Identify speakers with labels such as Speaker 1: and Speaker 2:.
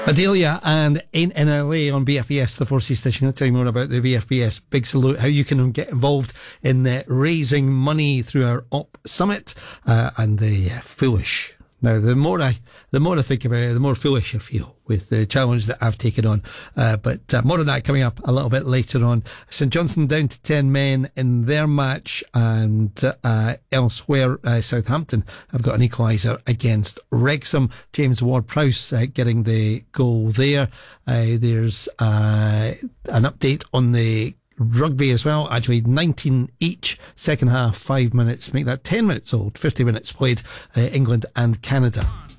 Speaker 1: Adelia and Ain't in LA on BFBS, the 4C station. I'll tell you more about the BFBS Big Salute, how you can get involved in raising money through our OP Summit, and the Foolish. Now, the more I think about it, the more foolish I feel with the challenge that I've taken on. But more of that coming up a little bit later on. St Johnstone down to 10 men in their match, and elsewhere, Southampton have got an equaliser against Wrexham. James Ward-Prowse getting the goal there. There's an update on the rugby as well. Actually 19 each, second half 5 minutes, make that 10 minutes old. 50 minutes played, England and Canada.